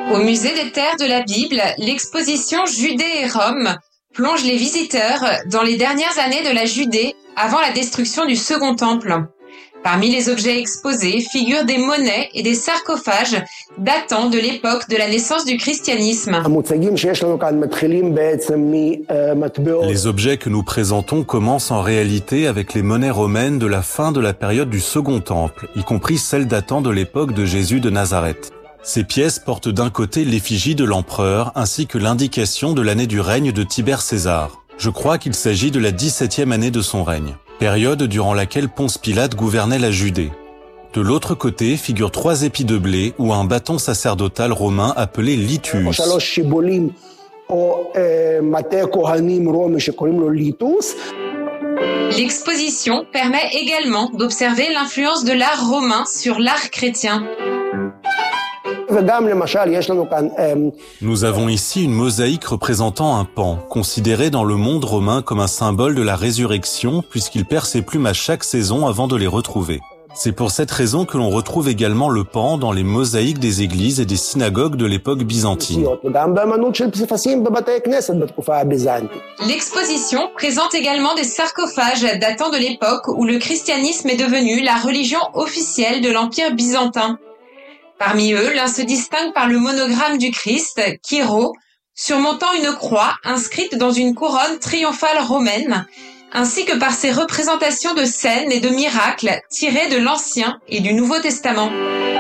Au musée des terres de la Bible, l'exposition Judée et Rome plonge les visiteurs dans les dernières années de la Judée avant la destruction du Second Temple. Parmi les objets exposés figurent des monnaies et des sarcophages datant de l'époque de la naissance du christianisme. Les objets que nous présentons commencent en réalité avec les monnaies romaines de la fin de la période du Second Temple, y compris celles datant de l'époque de Jésus de Nazareth. Ces pièces portent d'un côté l'effigie de l'empereur ainsi que l'indication de l'année du règne de Tibère César. Je crois qu'il s'agit de la 17e année de son règne, période durant laquelle Ponce Pilate gouvernait la Judée. De l'autre côté figurent 3 épis de blé ou un bâton sacerdotal romain appelé litus. L'exposition permet également d'observer l'influence de l'art romain sur l'art chrétien. Nous avons ici une mosaïque représentant un paon, considéré dans le monde romain comme un symbole de la résurrection puisqu'il perd ses plumes à chaque saison avant de les retrouver. C'est pour cette raison que l'on retrouve également le paon dans les mosaïques des églises et des synagogues de l'époque byzantine. L'exposition présente également des sarcophages datant de l'époque où le christianisme est devenu la religion officielle de l'Empire byzantin. Parmi eux, l'un se distingue par le monogramme du Christ, Kyro, surmontant une croix inscrite dans une couronne triomphale romaine, ainsi que par ses représentations de scènes et de miracles tirés de l'Ancien et du Nouveau Testament.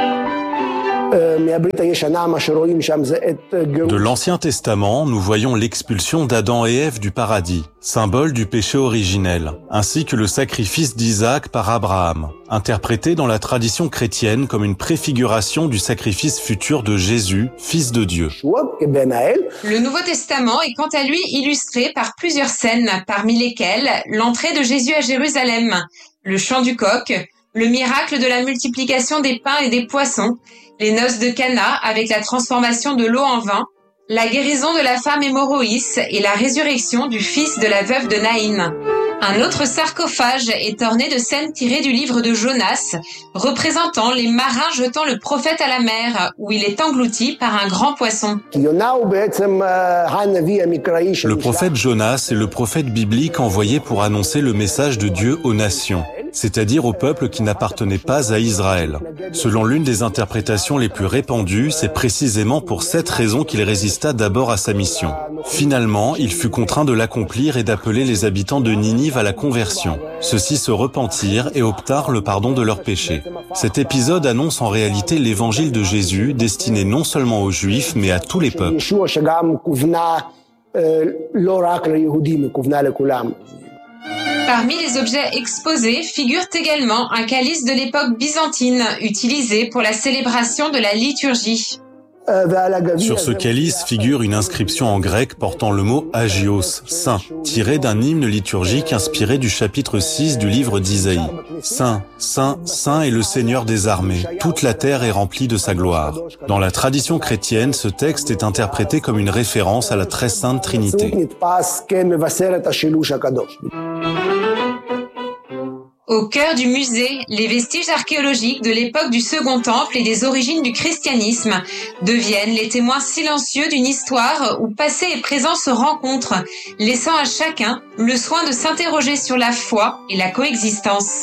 De l'Ancien Testament, nous voyons l'expulsion d'Adam et Ève du paradis, symbole du péché originel, ainsi que le sacrifice d'Isaac par Abraham, interprété dans la tradition chrétienne comme une préfiguration du sacrifice futur de Jésus, Fils de Dieu. Le Nouveau Testament est quant à lui illustré par plusieurs scènes, parmi lesquelles l'entrée de Jésus à Jérusalem, le chant du coq, le miracle de la multiplication des pains et des poissons, les noces de Cana avec la transformation de l'eau en vin, la guérison de la femme hémorroïs et la résurrection du fils de la veuve de Naïn. Un autre sarcophage est orné de scènes tirées du livre de Jonas, représentant les marins jetant le prophète à la mer, où il est englouti par un grand poisson. Le prophète Jonas est le prophète biblique envoyé pour annoncer le message de Dieu aux nations, c'est-à-dire au peuple qui n'appartenait pas à Israël. Selon l'une des interprétations les plus répandues, c'est précisément pour cette raison qu'il résista d'abord à sa mission. Finalement, il fut contraint de l'accomplir et d'appeler les habitants de Ninive à la conversion. Ceux-ci se repentirent et obtinrent le pardon de leurs péchés. Cet épisode annonce en réalité l'évangile de Jésus, destiné non seulement aux Juifs, mais à tous les peuples. Parmi les objets exposés figure également un calice de l'époque byzantine, utilisé pour la célébration de la liturgie. Sur ce calice figure une inscription en grec portant le mot « agios », saint, tiré d'un hymne liturgique inspiré du chapitre 6 du livre d'Isaïe. Saint, saint, saint est le Seigneur des armées, toute la terre est remplie de sa gloire. Dans la tradition chrétienne, ce texte est interprété comme une référence à la très sainte Trinité. Au cœur du musée, les vestiges archéologiques de l'époque du Second Temple et des origines du christianisme deviennent les témoins silencieux d'une histoire où passé et présent se rencontrent, laissant à chacun le soin de s'interroger sur la foi et la coexistence.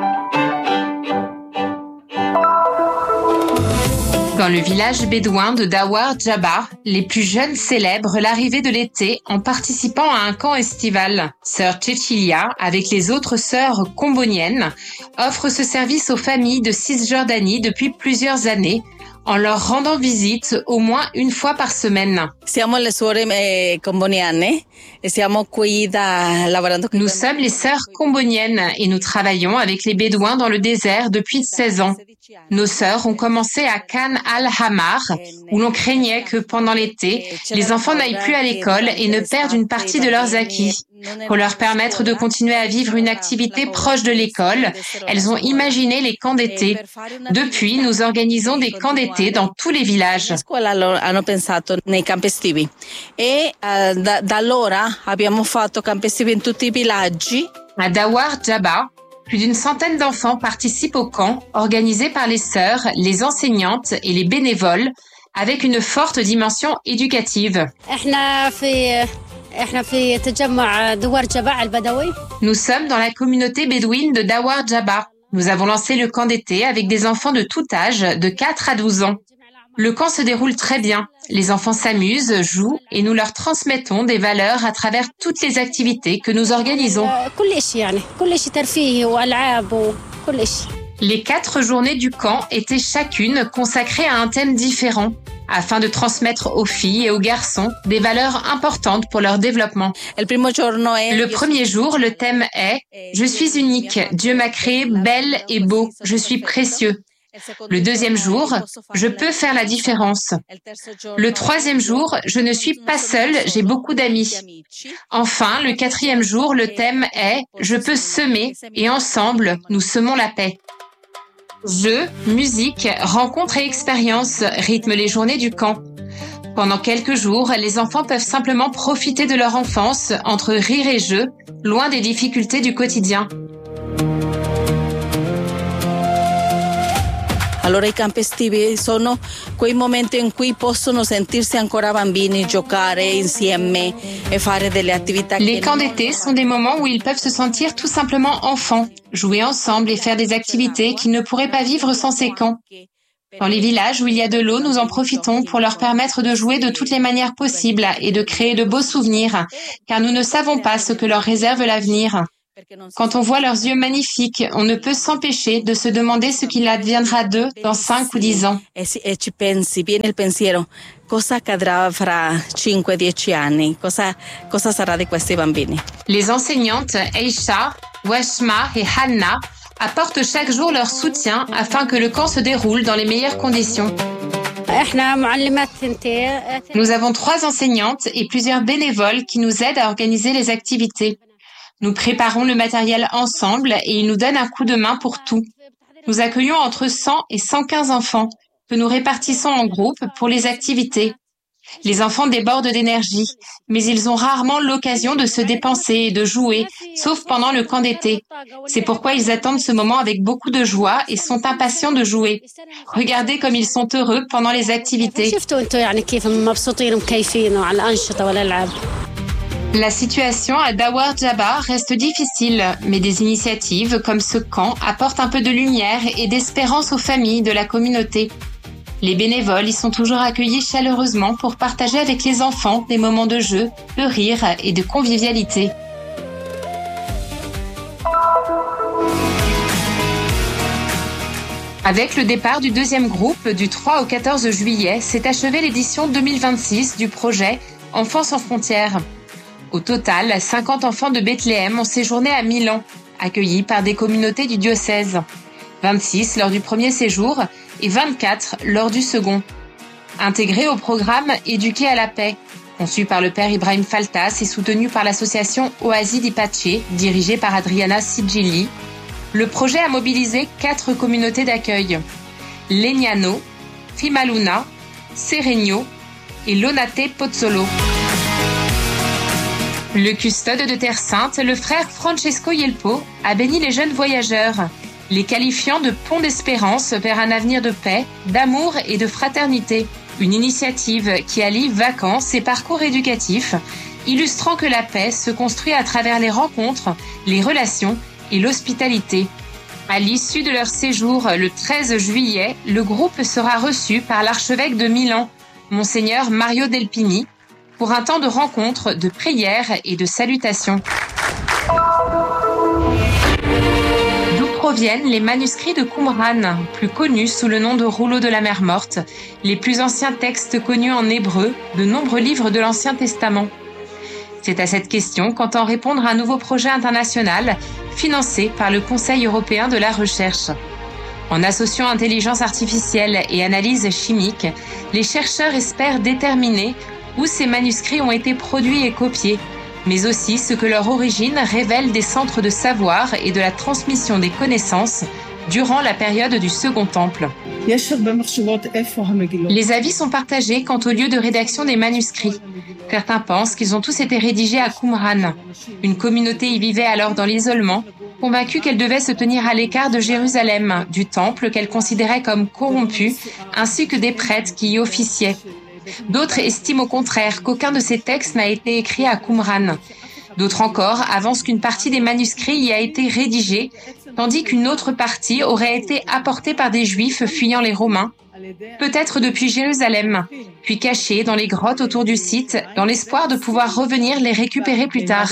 Dans le village bédouin de Dawar Jabbar, les plus jeunes célèbrent l'arrivée de l'été en participant à un camp estival. Sœur Cecilia, avec les autres sœurs comboniennes, offre ce service aux familles de Cisjordanie depuis plusieurs années, en leur rendant visite au moins une fois par semaine. Nous sommes les sœurs comboniennes et nous travaillons avec les Bédouins dans le désert depuis 16 ans. Nos sœurs ont commencé à Khan al-Hamar, où l'on craignait que pendant l'été, les enfants n'aillent plus à l'école et ne perdent une partie de leurs acquis. Pour leur permettre de continuer à vivre une activité proche de l'école, elles ont imaginé les camps d'été. Depuis, nous organisons des camps d'été dans tous les villages. À Dawar Jabbar, plus d'une centaine d'enfants participent au camp organisé par les sœurs, les enseignantes et les bénévoles avec une forte dimension éducative. Nous sommes dans la communauté bédouine de Dawar Jabba. Nous avons lancé le camp d'été avec des enfants de tout âge, de 4 à 12 ans. Le camp se déroule très bien. Les enfants s'amusent, jouent et nous leur transmettons des valeurs à travers toutes les activités que nous organisons. Les 4 journées du camp étaient chacune consacrées à un thème différent, afin de transmettre aux filles et aux garçons des valeurs importantes pour leur développement. Le premier jour, le thème est « Je suis unique, Dieu m'a créé belle et beau, je suis précieux ». Le deuxième jour, « Je peux faire la différence ». Le troisième jour, « Je ne suis pas seule, j'ai beaucoup d'amis ». Enfin, le quatrième jour, le thème est « Je peux semer et ensemble, nous semons la paix ». Jeux, musique, rencontres et expériences rythment les journées du camp. Pendant quelques jours, les enfants peuvent simplement profiter de leur enfance entre rire et jeu, loin des difficultés du quotidien. Allora i campi estivi sono quei momenti in cui possono sentirsi ancora bambini, giocare insieme e fare delle attività. Les camps d'été sont des moments où ils peuvent se sentir tout simplement enfants, jouer ensemble et faire des activités qu'ils ne pourraient pas vivre sans ces camps. Dans les villages où il y a de l'eau, nous en profitons pour leur permettre de jouer de toutes les manières possibles et de créer de beaux souvenirs, car nous ne savons pas ce que leur réserve l'avenir. Quand on voit leurs yeux magnifiques, on ne peut s'empêcher de se demander ce qu'il adviendra d'eux dans 5 ou 10 ans. Ci pensi, viene il pensiero, cosa accadrà fra 5-10 anni? Cosa sarà di questi bambini? Les enseignantes Aisha, Washma et Hanna apportent chaque jour leur soutien afin que le camp se déroule dans les meilleures conditions. Nous avons 3 enseignantes et plusieurs bénévoles qui nous aident à organiser les activités. Nous préparons le matériel ensemble et ils nous donnent un coup de main pour tout. Nous accueillons entre 100 et 115 enfants que nous répartissons en groupes pour les activités. Les enfants débordent d'énergie, mais ils ont rarement l'occasion de se dépenser et de jouer, sauf pendant le camp d'été. C'est pourquoi ils attendent ce moment avec beaucoup de joie et sont impatients de jouer. Regardez comme ils sont heureux pendant les activités. La situation à Dawar Jabba reste difficile, mais des initiatives comme ce camp apportent un peu de lumière et d'espérance aux familles de la communauté. Les bénévoles y sont toujours accueillis chaleureusement pour partager avec les enfants des moments de jeu, de rire et de convivialité. Avec le départ du deuxième groupe du 3 au 14 juillet, s'est achevée l'édition 2026 du projet Enfants sans frontières. Au total, 50 enfants de Bethléem ont séjourné à Milan, accueillis par des communautés du diocèse. 26 lors du premier séjour et 24 lors du second. Intégrés au programme Éduquer à la paix, conçu par le père Ibrahim Faltas et soutenu par l'association Oasi di Pace, dirigée par Adriana Sigilli, le projet a mobilisé 4 communautés d'accueil. Legnano, Fimaluna, Seregno et Lonate Pozzolo. Le custode de Terre Sainte, le frère Francesco Yelpo, a béni les jeunes voyageurs, les qualifiant de pont d'espérance vers un avenir de paix, d'amour et de fraternité. Une initiative qui allie vacances et parcours éducatifs, illustrant que la paix se construit à travers les rencontres, les relations et l'hospitalité. À l'issue de leur séjour, le 13 juillet, le groupe sera reçu par l'archevêque de Milan, Monseigneur Mario Delpini, pour un temps de rencontre, de prière et de salutation. D'où proviennent les manuscrits de Qumran, plus connus sous le nom de rouleaux de la mer morte, les plus anciens textes connus en hébreu, de nombreux livres de l'Ancien Testament. C'est à cette question qu'entend répondre un nouveau projet international financé par le Conseil européen de la recherche. En associant intelligence artificielle et analyse chimique, les chercheurs espèrent déterminer où ces manuscrits ont été produits et copiés, mais aussi ce que leur origine révèle des centres de savoir et de la transmission des connaissances durant la période du Second Temple. Les avis sont partagés quant au lieu de rédaction des manuscrits. Certains pensent qu'ils ont tous été rédigés à Qumran. Une communauté y vivait alors dans l'isolement, convaincue qu'elle devait se tenir à l'écart de Jérusalem, du temple qu'elle considérait comme corrompu, ainsi que des prêtres qui y officiaient. D'autres estiment au contraire qu'aucun de ces textes n'a été écrit à Qumran. D'autres encore avancent qu'une partie des manuscrits y a été rédigée, tandis qu'une autre partie aurait été apportée par des Juifs fuyant les Romains, peut-être depuis Jérusalem, puis cachés dans les grottes autour du site, dans l'espoir de pouvoir revenir les récupérer plus tard.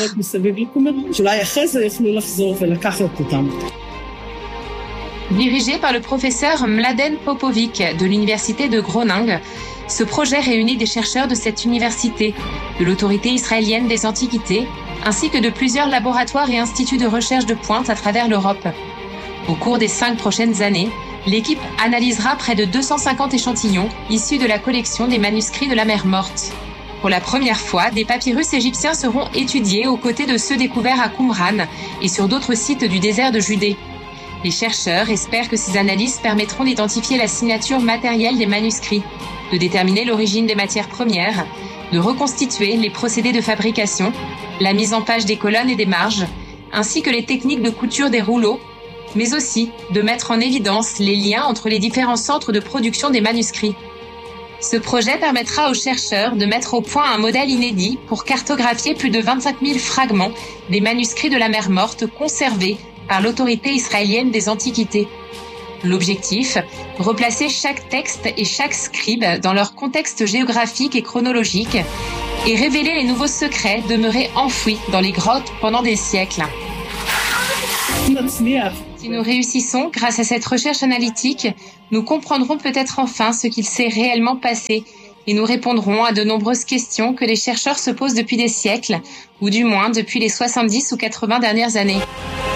Dirigé par le professeur Mladen Popovic de l'université de Groningue, ce projet réunit des chercheurs de cette université, de l'autorité israélienne des antiquités, ainsi que de plusieurs laboratoires et instituts de recherche de pointe à travers l'Europe. Au cours des 5 prochaines années, l'équipe analysera près de 250 échantillons issus de la collection des manuscrits de la mer Morte. Pour la première fois, des papyrus égyptiens seront étudiés aux côtés de ceux découverts à Qumran et sur d'autres sites du désert de Judée. Les chercheurs espèrent que ces analyses permettront d'identifier la signature matérielle des manuscrits, de déterminer l'origine des matières premières, de reconstituer les procédés de fabrication, la mise en page des colonnes et des marges, ainsi que les techniques de couture des rouleaux, mais aussi de mettre en évidence les liens entre les différents centres de production des manuscrits. Ce projet permettra aux chercheurs de mettre au point un modèle inédit pour cartographier plus de 25 000 fragments des manuscrits de la mer Morte conservés par l'autorité israélienne des antiquités. L'objectif, replacer chaque texte et chaque scribe dans leur contexte géographique et chronologique et révéler les nouveaux secrets demeurés enfouis dans les grottes pendant des siècles. Si nous réussissons grâce à cette recherche analytique, nous comprendrons peut-être enfin ce qu'il s'est réellement passé et nous répondrons à de nombreuses questions que les chercheurs se posent depuis des siècles, ou du moins depuis les 70 ou 80 dernières années.